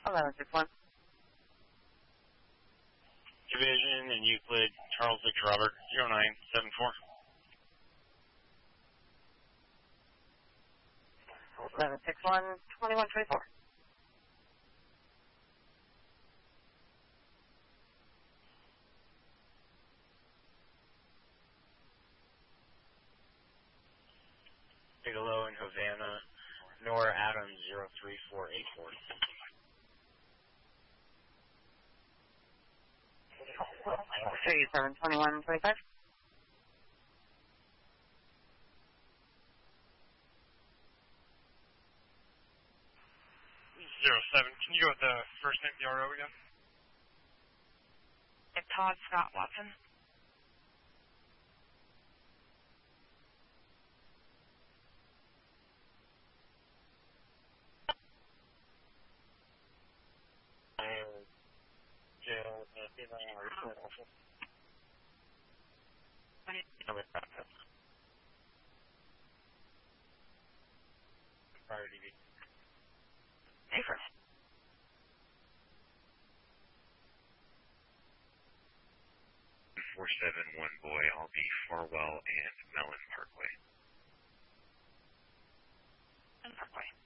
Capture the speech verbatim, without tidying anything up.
eleven six one. Division in Euclid, Charles Victor Robert, zero nine seven four. eleven six one, twenty-one twenty-four. Bigelow in Havana, Nora Adams, zero three four eight four. thirty-seven twenty-one twenty-five. Zero seven. Can you go with the first name of the R O again? It's Todd Scott Watson. Prior D V. Safer. four seven one boy, I'll be Farwell and Mellon Parkway. And Parkway.